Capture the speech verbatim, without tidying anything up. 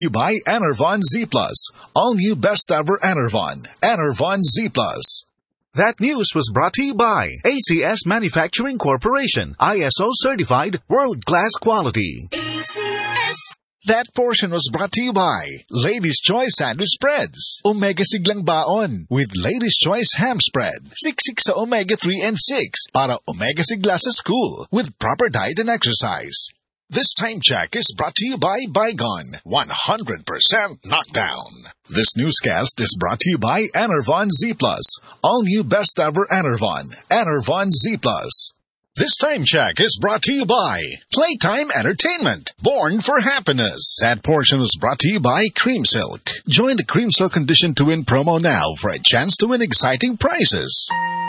You buy Enervon Z Plus. All new best ever Enervon. Enervon Z Plus. That news was brought to you by A C S Manufacturing Corporation. I S O certified world-class quality. A C S. That portion was brought to you by Ladies' Choice Sandwich Spreads. Omega Siglang Baon with Ladies' Choice Ham Spread. Siksik sa Omega three and six para Omega Sigla sa school with proper diet and exercise. This time check is brought to you by Bygone, one hundred percent knockdown. This newscast is brought to you by Enervon Z Plus. All new best ever Enervon. Enervon Z Plus. This time check is brought to you by Playtime Entertainment, born for happiness. That portion was brought to you by Cream Silk. Join the Cream Silk Condition to Win promo now for a chance to win exciting prizes.